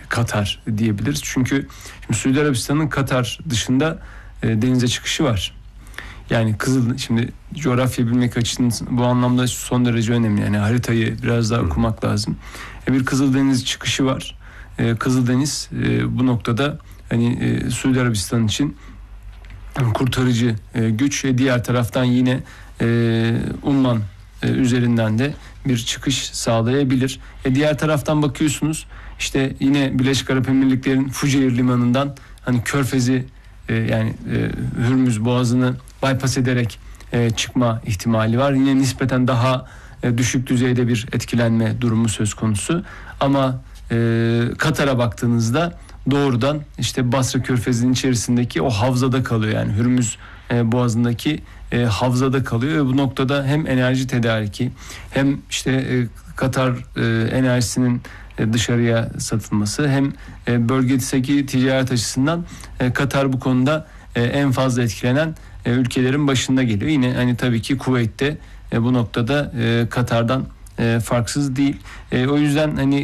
Katar diyebiliriz. Çünkü şimdi Suudi Arabistan'ın Katar dışında denize çıkışı var. Yani şimdi coğrafya bilmek açısından bu anlamda son derece önemli. Yani haritayı biraz daha okumak lazım. Bir Kızıldeniz çıkışı var. Kızıldeniz bu noktada hani Suudi Arabistan için kurtarıcı güç. Diğer taraftan yine Umman üzerinden de bir çıkış sağlayabilir. Diğer taraftan bakıyorsunuz işte yine Birleşik Arap Emirlikleri'nin Fuceyr limanından hani Körfez'i yani Hürmüz Boğazı'nı bypass ederek çıkma ihtimali var. Yine nispeten daha düşük düzeyde bir etkilenme durumu söz konusu. Ama Katar'a baktığınızda doğrudan işte Basra Körfezi'nin içerisindeki o havzada kalıyor. Yani Hürmüz Boğazı'ndaki havzada kalıyor ve bu noktada hem enerji tedariki hem işte Katar enerjisinin dışarıya satılması hem bölgedeki ticaret açısından Katar bu konuda en fazla etkilenen ülkelerin başında geliyor. Yine hani tabii ki Kuveyt'te bu noktada Katar'dan farksız değil. O yüzden hani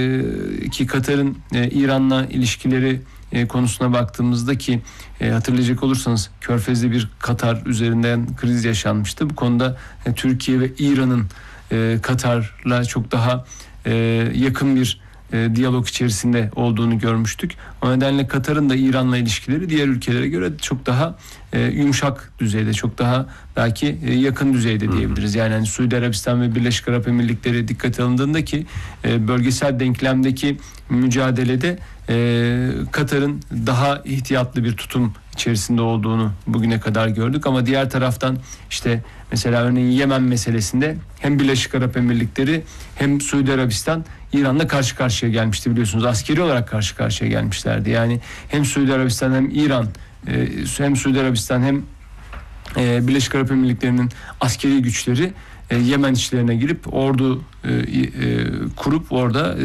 ki Katar'ın İran'la ilişkileri konusuna baktığımızda ki hatırlayacak olursanız Körfez'de bir Katar üzerinden kriz yaşanmıştı. Bu konuda Türkiye ve İran'ın Katar'la çok daha yakın bir diyalog içerisinde olduğunu görmüştük. O nedenle Katar'ın da İran'la ilişkileri diğer ülkelere göre çok daha yumuşak düzeyde, çok daha belki yakın düzeyde diyebiliriz. Yani hani Suudi Arabistan ve Birleşik Arap Emirlikleri dikkate alındığında ki bölgesel denklemdeki mücadelede Katar'ın daha ihtiyatlı bir tutum içerisinde olduğunu bugüne kadar gördük. Ama diğer taraftan işte mesela örneğin Yemen meselesinde hem Birleşik Arap Emirlikleri hem Suudi Arabistan İran'la karşı karşıya gelmişti biliyorsunuz. Askeri olarak karşı karşıya gelmişlerdi. Yani hem Suudi Arabistan hem İran hem Suudi Arabistan hem Birleşik Arap Emirlikleri'nin askeri güçleri Yemen içlerine girip ordu kurup orada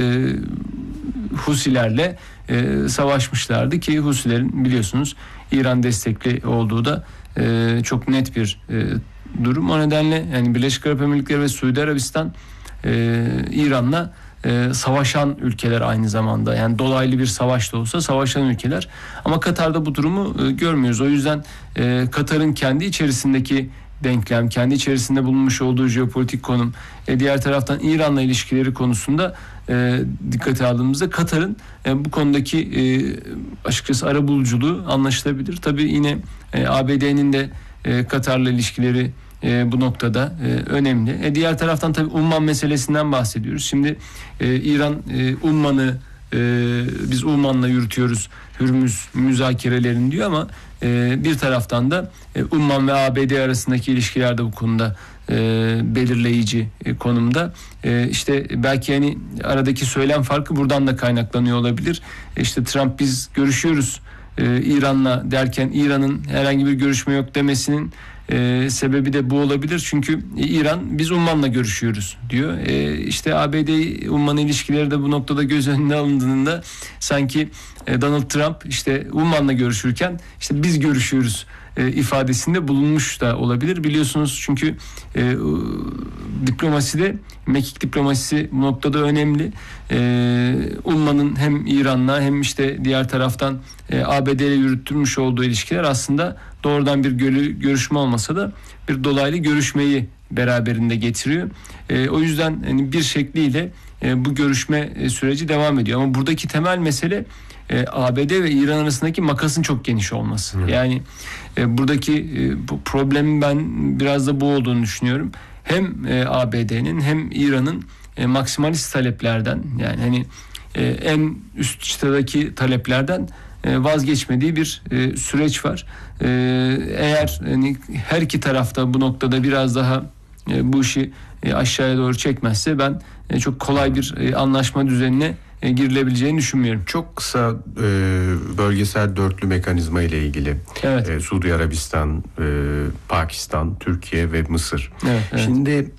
Husilerle savaşmışlardı ki Husilerin biliyorsunuz İran destekli olduğu da çok net bir durum. O nedenle yani Birleşik Arap Emirlikleri ve Suudi Arabistan İran'la savaşan ülkeler aynı zamanda. Yani dolaylı bir savaş da olsa savaşan ülkeler. Ama Katar'da bu durumu görmüyoruz. O yüzden Katar'ın kendi içerisindeki denklem, kendi içerisinde bulunmuş olduğu jeopolitik konum, diğer taraftan İran'la ilişkileri konusunda dikkate aldığımızda Katar'ın bu konudaki açıkçası arabuluculuğu anlaşılabilir. Tabii yine ABD'nin de Katar'la ilişkileri bu noktada önemli. Diğer taraftan tabii Umman meselesinden bahsediyoruz. Şimdi İran Umman'ı biz Umman'la yürütüyoruz Hürmüz müzakerelerini diyor ama bir taraftan da Umman ve ABD arasındaki ilişkiler de bu konuda belirleyici konumda. İşte belki hani aradaki söylem farkı buradan da kaynaklanıyor olabilir. İşte Trump biz görüşüyoruz İran'la derken İran'ın herhangi bir görüşme yok demesinin sebebi de bu olabilir. Çünkü İran biz Umman'la görüşüyoruz diyor. İşte ABD-Umman ilişkileri de bu noktada göz önüne alındığında sanki Donald Trump işte Umman'la görüşürken işte biz görüşüyoruz ifadesinde bulunmuş da olabilir. Biliyorsunuz çünkü diplomaside mekik diplomasisi bu noktada önemli. Umman'ın hem İran'la hem işte diğer taraftan ABD ile yürütülmüş olduğu ilişkiler aslında doğrudan bir görüşme olmasa da bir dolaylı görüşmeyi beraberinde getiriyor. O yüzden yani bir şekliyle bu görüşme süreci devam ediyor. Ama buradaki temel mesele ABD ve İran arasındaki makasın çok geniş olması. Yani buradaki bu problemin ben biraz da bu olduğunu düşünüyorum. Hem ABD'nin hem İran'ın maksimalist taleplerden yani hani en üst çıtadaki taleplerden vazgeçmediği bir süreç var. Eğer hani her iki tarafta bu noktada biraz daha bu işi aşağıya doğru çekmezse ben çok kolay bir anlaşma düzenine girilebileceğini düşünmüyorum. Çok kısa bölgesel dörtlü mekanizma ile ilgili. Evet. Suudi Arabistan, Pakistan, Türkiye ve Mısır. Evet, evet. Şimdi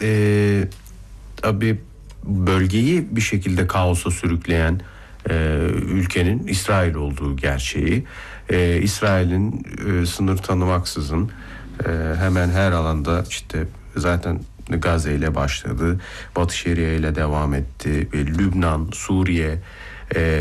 tabii bölgeyi bir şekilde kaosa sürükleyen ülkenin İsrail olduğu gerçeği. İsrail'in sınır tanımaksızın hemen her alanda işte zaten Gazze ile başladı, Batı Şeria ile devam etti, Lübnan, Suriye,